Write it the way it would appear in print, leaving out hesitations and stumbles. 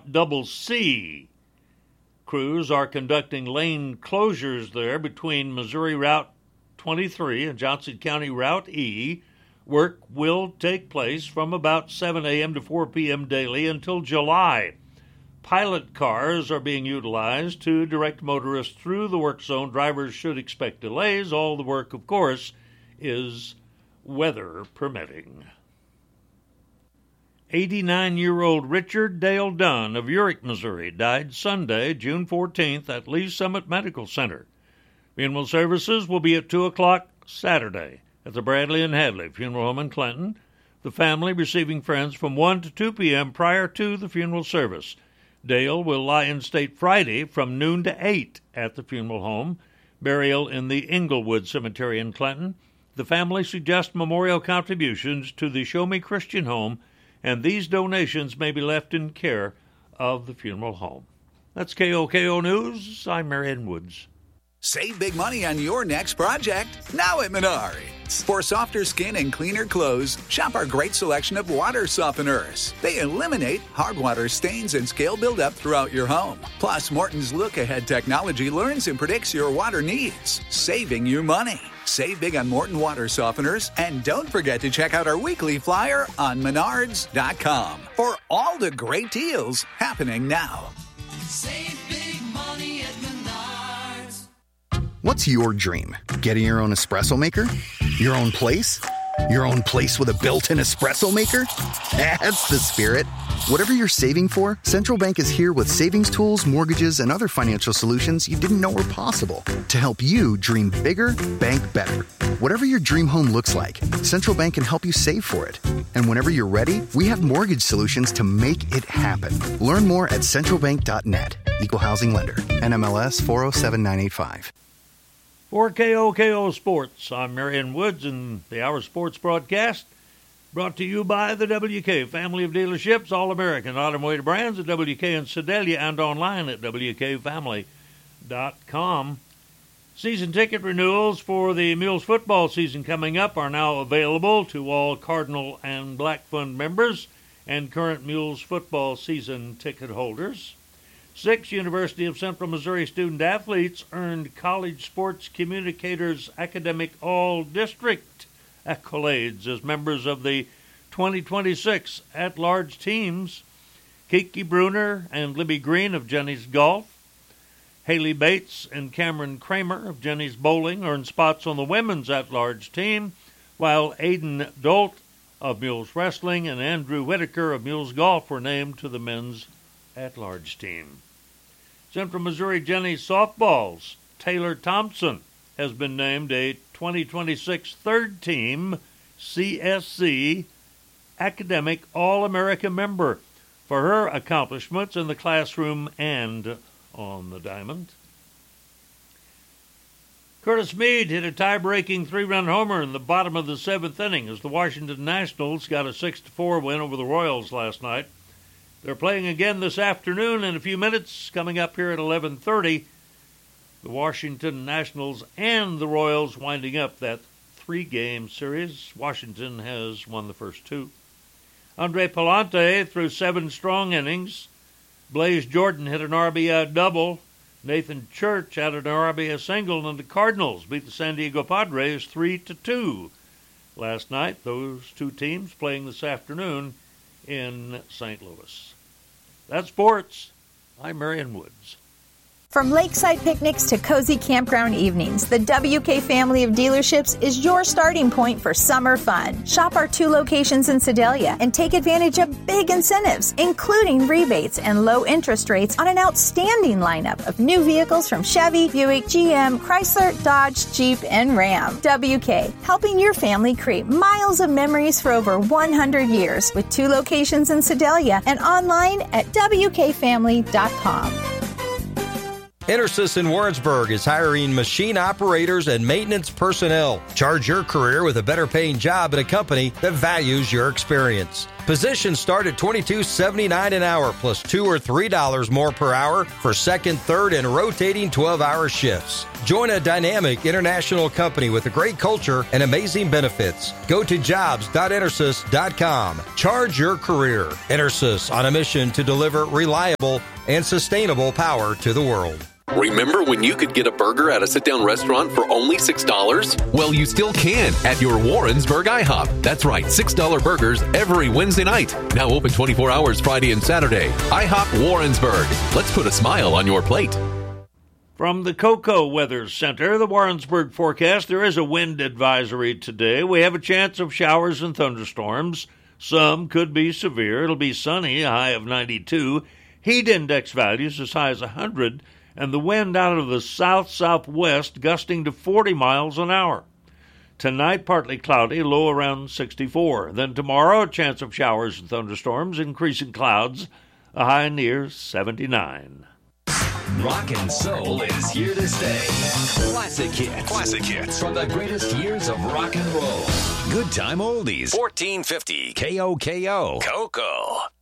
Route CC. Crews are conducting lane closures there between Missouri Route 23 and Johnson County Route E. Work will take place from about 7 a.m. to 4 p.m. daily until July. Pilot cars are being utilized to direct motorists through the work zone. Drivers should expect delays. All the work, of course, is weather permitting. 89-year-old Richard Dale Dunn of Urick, Missouri, died Sunday, June 14th at Lee Summit Medical Center. Funeral services will be at 2 o'clock Saturday at the Bradley and Hadley Funeral Home in Clinton. The family receiving friends from 1 to 2 p.m. prior to the funeral service. Dale will lie in state Friday from noon to 8 at the funeral home. Burial in the Inglewood Cemetery in Clinton. The family suggests memorial contributions to the Show Me Christian Home, and these donations may be left in care of the funeral home. That's KOKO News. I'm Marion Woods. Save big money on your next project, now at Menards. For softer skin and cleaner clothes, shop our great selection of water softeners. They eliminate hard water stains and scale buildup throughout your home. Plus, Morton's look-ahead technology learns and predicts your water needs, saving you money. Save big on Morton water softeners, and don't forget to check out our weekly flyer on Menards.com for all the great deals happening now. Save big money at Menards. What's your dream? Getting your own espresso maker? Your own place? Your own place with a built-in espresso maker? That's the spirit. Whatever you're saving for, Central Bank is here with savings tools, mortgages, and other financial solutions you didn't know were possible to help you dream bigger, bank better. Whatever your dream home looks like, Central Bank can help you save for it. And whenever you're ready, we have mortgage solutions to make it happen. Learn more at centralbank.net. Equal housing lender. NMLS 407985. For KOKO Sports, I'm Marion Woods, and the Hour Sports broadcast brought to you by the WK family of dealerships, All-American Automotive Brands at WK in Sedalia and online at WKFamily.com. Season ticket renewals for the Mules football season coming up are now available to all Cardinal and Black Fund members and current Mules football season ticket holders. 6 University of Central Missouri student-athletes earned College Sports Communicators Academic All-District accolades as members of the 2026 at-large teams. Kiki Bruner and Libby Green of Jenny's Golf, Haley Bates and Cameron Kramer of Jenny's Bowling earned spots on the women's at-large team, while Aiden Dolt of Mules Wrestling and Andrew Whitaker of Mules Golf were named to the men's at-large team. Central Missouri Jenny's Softball's Taylor Thompson has been named a 2026 third team CSC Academic All-America member for her accomplishments in the classroom and on the diamond. Curtis Meade hit a tie-breaking 3-run homer in the bottom of the 7th inning as the Washington Nationals got a 6-4 win over the Royals last night. They're playing again this afternoon in a few minutes, coming up here at 11:30. The Washington Nationals and the Royals winding up that 3-game series. Washington has won the first 2. Andre Palante threw 7 strong innings. Blaze Jordan hit an RBI double. Nathan Church added an RBI single, and the Cardinals beat the San Diego Padres 3-2 last night. Those 2 teams playing this afternoon in St. Louis. That's sports. I'm Marion Woods. From lakeside picnics to cozy campground evenings, the WK family of dealerships is your starting point for summer fun. Shop our 2 locations in Sedalia and take advantage of big incentives, including rebates and low interest rates on an outstanding lineup of new vehicles from Chevy, Buick, GM, Chrysler, Dodge, Jeep, and Ram. WK, helping your family create miles of memories for over 100 years with 2 locations in Sedalia and online at WKFamily.com. Intersys in Warrensburg is hiring machine operators and maintenance personnel. Charge your career with a better paying job at a company that values your experience. Positions start at $22.79 an hour, plus $2 or $3 more per hour for second, third, and rotating 12-hour shifts. Join a dynamic international company with a great culture and amazing benefits. Go to jobs.intersys.com. Charge your career. Intersys, on a mission to deliver reliable and sustainable power to the world. Remember when you could get a burger at a sit-down restaurant for only $6? Well, you still can at your Warrensburg IHOP. That's right, $6 burgers every Wednesday night. Now open 24 hours Friday and Saturday. IHOP Warrensburg. Let's put a smile on your plate. From the Cocoa Weather Center, the Warrensburg forecast, there is a wind advisory today. We have a chance of showers and thunderstorms. Some could be severe. It'll be sunny, a high of 92. Heat index values as high as 100. And the wind out of the south-southwest gusting to 40 miles an hour. Tonight, partly cloudy, low around 64. Then tomorrow, a chance of showers and thunderstorms, increasing clouds, a high near 79. Rock and soul is here to stay. Classic hits. Classic hits from the greatest years of rock and roll. Good time oldies. 1450 KOKO. Coco.